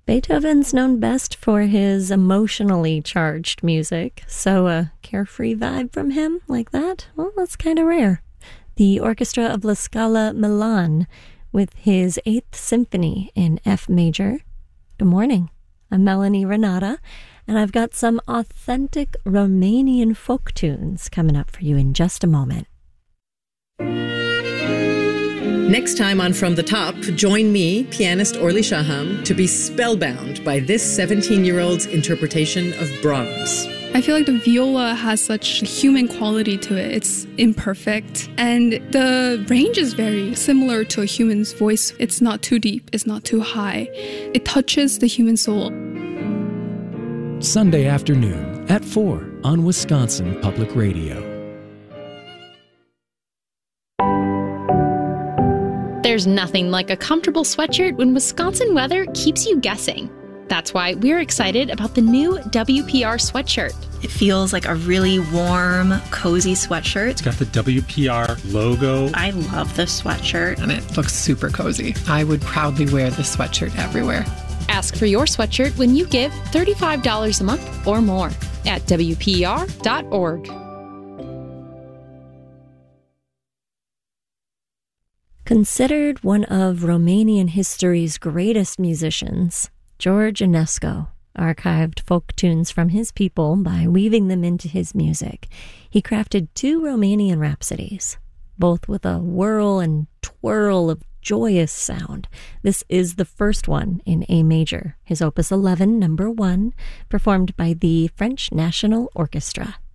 Beethoven's known best for his emotionally charged music, so a carefree vibe from him like that, well, that's kind of rare. The Orchestra of La Scala Milan with his 8th Symphony in F major. Good morning. I'm Melanie Renata, and I've got some authentic Romanian folk tunes coming up for you in just a moment. Next time on From the Top, join me, pianist Orly Shaham, to be spellbound by this 17-year-old's interpretation of Brahms. I feel like the viola has such human quality to it. It's imperfect. And the range is very similar to a human's voice. It's not too deep. It's not too high. It touches the human soul. Sunday afternoon at 4 on Wisconsin Public Radio. There's nothing like a comfortable sweatshirt when Wisconsin weather keeps you guessing. That's why we're excited about the new WPR sweatshirt. It feels like a really warm, cozy sweatshirt. It's got the WPR logo. I love this sweatshirt. And it looks super cozy. I would proudly wear this sweatshirt everywhere. Ask for your sweatshirt when you give $35 a month or more at WPR.org. Considered one of Romanian history's greatest musicians, George Enescu archived folk tunes from his people by weaving them into his music. He crafted 2 Romanian rhapsodies, both with a whirl and twirl of joyous sound. This is the first one in A major, his Opus 11, number 1, performed by the French National Orchestra.